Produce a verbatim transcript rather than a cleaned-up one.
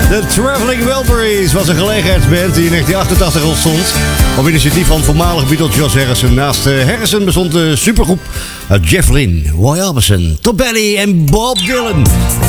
De Traveling Wilburys was een gelegenheidsband die in negentien achtentachtig ontstond. Op initiatief van voormalig Beatle George Harrison. Naast Harrison bestond de supergroep uit Jeff Lynne, Roy Orbison, Tom Petty en Bob Dylan.